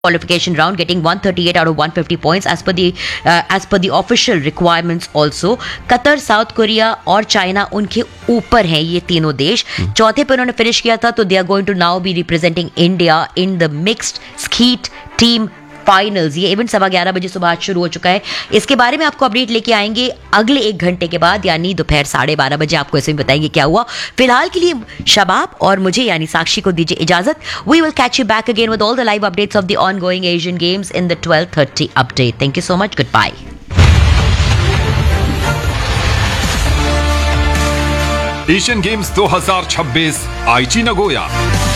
qualification round, getting 138 out of 150 points as per the official requirements. Also, Qatar, south Korea और China उनके ऊपर हैं ये तीनों देश. चौथे पे उन्होंने फिनिश किया था, तो they are going to now be representing India in the mixed skeet team finals. ये इवेंट 11:15 बजे सुबह शुरू हो चुका है. इसके बारे में आपको अपडेट लेके आएंगे अगले 1 घंटे के बाद, यानी दोपहर 12:30 बजे आपको ऐसे में बताएंगे क्या हुआ. फिलहाल के लिए शबाब और मुझे यानी साक्षी को दीजिए इजाजत. We will catch you back again with all the live updates of the ongoing Asian games in the 12:30 update. Thank you so much. Good bye. Asian games 2026 आईची नगोया.